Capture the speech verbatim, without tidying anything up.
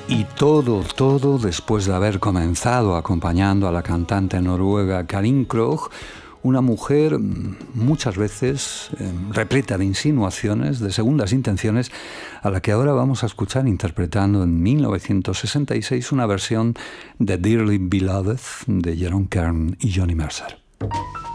Y todo, todo después de haber comenzado acompañando a la cantante noruega Karin Krog, una mujer muchas veces eh, repleta de insinuaciones, de segundas intenciones, a la que ahora vamos a escuchar interpretando en mil novecientos sesenta y seis una versión de Dearly Beloved de Jerome Kern y Johnny Mercer.